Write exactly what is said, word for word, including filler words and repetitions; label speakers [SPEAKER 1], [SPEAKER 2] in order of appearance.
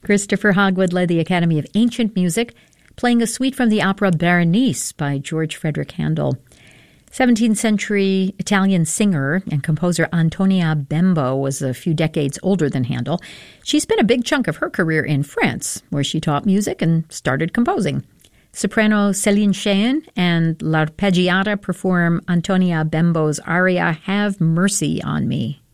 [SPEAKER 1] Christopher Hogwood led the Academy of Ancient Music, playing a suite from the opera Berenice by George Frederick Handel. seventeenth century Italian singer and composer Antonia Bembo was a few decades older than Handel. She spent a big chunk of her career in France, where she taught music and started composing. Soprano Céline Cheyne and L'Arpeggiata perform Antonia Bembo's aria Have Mercy on Me.